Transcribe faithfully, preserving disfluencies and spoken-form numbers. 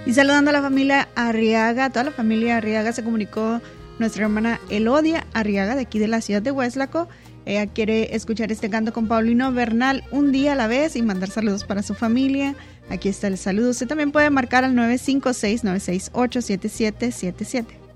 Y saludando a la familia Arriaga, toda la familia Arriaga, se comunicó nuestra hermana Elodia Arriaga, de aquí de la ciudad de Hueslaco. Ella quiere escuchar este canto con Paulino Bernal, Un día a la vez, y mandar saludos para su familia. Aquí está el saludo. Usted también puede marcar al nueve cinco seis, nueve seis ocho, siete siete siete siete.